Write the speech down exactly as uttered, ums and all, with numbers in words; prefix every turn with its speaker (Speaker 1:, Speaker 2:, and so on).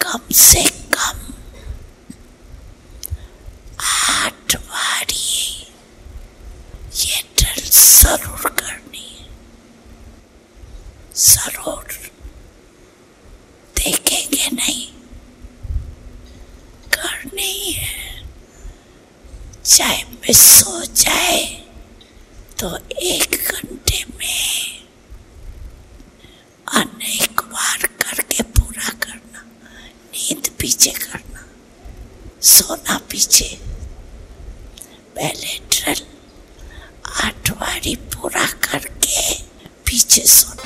Speaker 1: कम से कम आठ बारी ये ड्रिल जरूर करनी है, जरूर। देखेंगे नहीं, करनी है। चाहे मिस हो जाए तो एक घंटे में अनेक बार करके पूरा करना। नींद पीछे करना, सोना पीछे। पहले ड्रिल आठ बारी पूरा करके पीछे सोना।